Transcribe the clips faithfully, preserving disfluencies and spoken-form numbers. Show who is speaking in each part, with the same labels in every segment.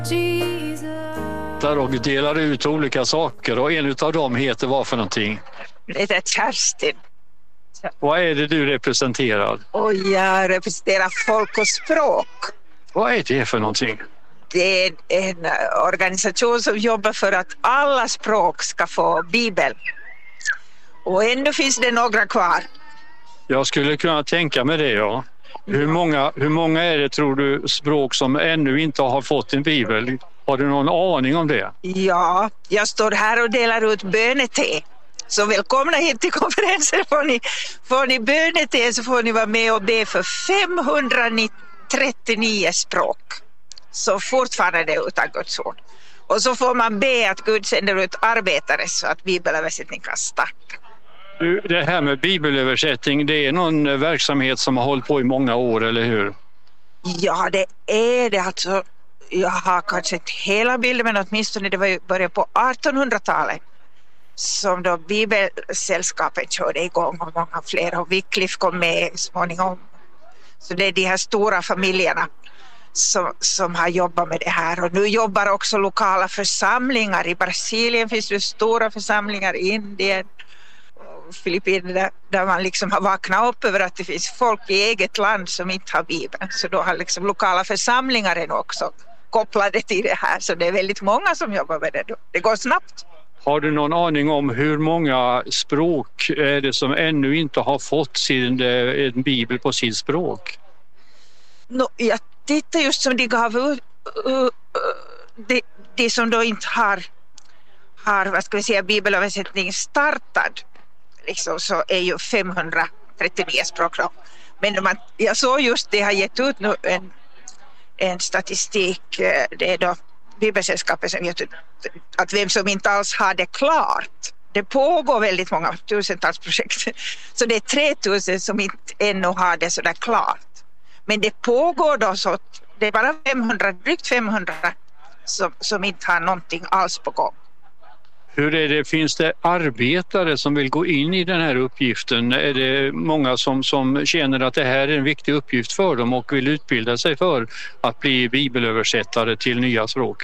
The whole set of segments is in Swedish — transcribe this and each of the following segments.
Speaker 1: Där och delar ut olika saker och en av dem heter vad för någonting?
Speaker 2: Det heter Kerstin.
Speaker 1: Vad är det du representerar?
Speaker 2: Och jag representerar folk och språk.
Speaker 1: Vad är det för någonting?
Speaker 2: Det är en organisation som jobbar för att alla språk ska få Bibeln. Och ändå finns det några kvar.
Speaker 1: Jag skulle kunna tänka mig det, ja. Hur många, hur många är det, tror du, språk som ännu inte har fått en bibel? Har du någon aning om det?
Speaker 2: Ja, jag står här och delar ut bönete. Så välkomna hit till konferensen. Får ni, får ni bönete så får ni vara med och be för femhundratrettionio språk. Så fortfarande utan Guds ord. Och så får man be att Gud sänder ut arbetare så att bibelöversättning kan starta.
Speaker 1: Du, det här med bibelöversättning, det är någon verksamhet som har hållit på i många år, eller hur?
Speaker 2: Ja, det är det. Alltså, jag har kanske inte hela bilden, men åtminstone det var ju början på artonhundratalet som då bibelsällskapen körde igång och många fler, och Wycliffe kom med småningom. Så det är de här stora familjerna som, som har jobbat med det här. Och nu jobbar också lokala församlingar. I Brasilien finns det stora församlingar, i Indien och Filippinerna, där man liksom har vaknat upp över att det finns folk i eget land som inte har Bibeln. Så då har liksom lokala församlingar också kopplade till det här. Så det är väldigt många som jobbar med det. Det går snabbt.
Speaker 1: Har du någon aning om hur många språk är det som ännu inte har fått sin, en bibel på sitt språk?
Speaker 2: No, jag tittar just som de gav ut, uh, uh, det, det som då inte har, har vad ska vi säga, bibelöversättning startad, liksom, så är ju femhundratrettionio språk då. Men man, jag såg just, det har gett ut nu en, en statistik, det är då Bibelsällskapet som gett ut att vem som inte alls har det klart. Det pågår väldigt många tusentals projekt. Så det är tre tusen som inte ännu har det så där klart. Men det pågår då så att det är bara femhundra, drygt femhundra som, som inte har någonting alls på gång.
Speaker 1: Hur är det, finns det arbetare som vill gå in i den här uppgiften? Är det många som, som känner att det här är en viktig uppgift för dem och vill utbilda sig för att bli bibelöversättare till nya språk?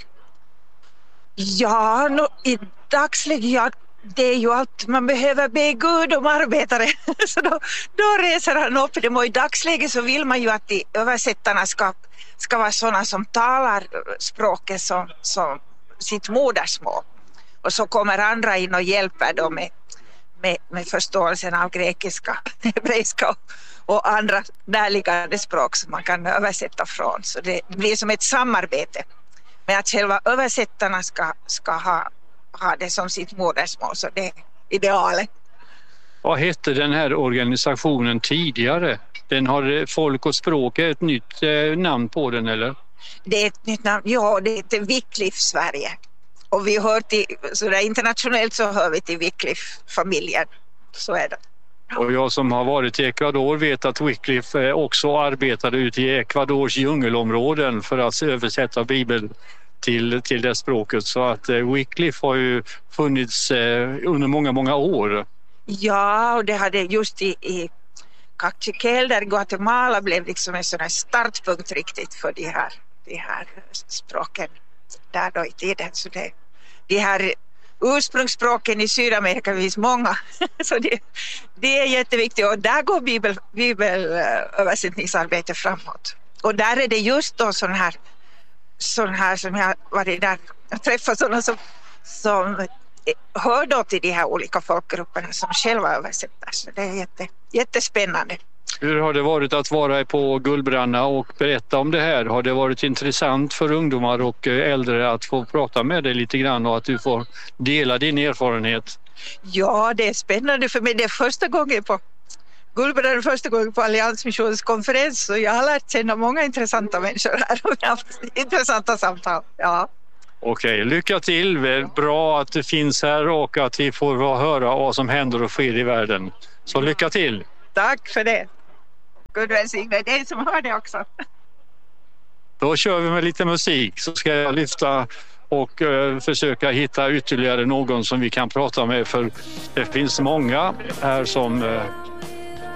Speaker 2: Ja, no, i dagsläget, ja, det är ju allt. Man behöver be Gud om arbetare. Så då, då reser han upp det. Och i dagsläget så vill man ju att de översättarna ska, ska vara sådana som talar språket som, som sitt modersmål. Och så kommer andra in och hjälper dem med, med, med förståelsen av grekiska, hebreiska och, och andra närliggande språk som man kan översätta från. Så det blir som ett samarbete. Men att själva översättarna ska, ska ha, ha det som sitt modersmål, så det är idealet.
Speaker 1: Vad hette den här organisationen tidigare? Den har Folk och språk, är ett nytt eh, namn på den, eller?
Speaker 2: Det är ett nytt namn, ja, det heter Wycliffe Sverige. Och vi hör till, så där internationellt så hör vi till Wycliffe-familjen. Så är det.
Speaker 1: Och jag som har varit i Ecuador vet att Wycliffe också arbetade ute i Ecuadors djungelområden för att översätta Bibeln till, till det språket. Så att eh, Wycliffe har ju funnits eh, under många, många år.
Speaker 2: Ja, och det hade just i, i Cachiquel där Guatemala blev liksom en sån här startpunkt riktigt för de här, de här språken där då i tiden. Så det, de här ursprungsspråken i Sydamerika finns många. Så det, det är jätteviktigt, och där går bibel, bibelöversättningsarbete framåt. Och där är det just då sån här, sån här som jag varit där och träffat sådana som, som hör då till de här olika folkgrupperna som själva översätter. Så det är jätte, jättespännande.
Speaker 1: Hur har det varit att vara på Gullbranna och berätta om det här? Har det varit intressant för ungdomar och äldre att få prata med dig lite grann och att du får dela din erfarenhet? Ja,
Speaker 2: det är spännande för mig. Det är första gången på Gullbranna, första gången på Alliansmissionskonferens, så jag har lärt känna många intressanta människor här och vi har haft intressanta samtal. Ja.
Speaker 1: Okej, lycka till. Bra att du finns här och att vi får höra vad som händer och sker i världen. Så lycka till!
Speaker 2: Tack för det! Gud välsigne dig som hör det också.
Speaker 1: Då kör vi med lite musik, så ska jag lyfta och uh, försöka hitta ytterligare någon som vi kan prata med, för det finns många här som uh,